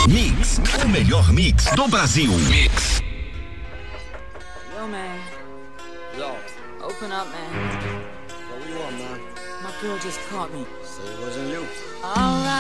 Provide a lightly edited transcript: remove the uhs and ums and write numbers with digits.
Mix, o melhor mix do Brasil. Mix. Yo, man. Yo. Open up, man. What you want, man? My girl just caught me. Say it wasn't you. Alright.